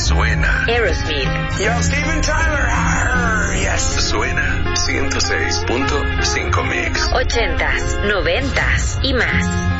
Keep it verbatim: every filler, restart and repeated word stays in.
Suena Aerosmith. Yo, Steven Tyler. Arr, yes. Suena ciento seis punto cinco Mix. Ochentas, noventas y más.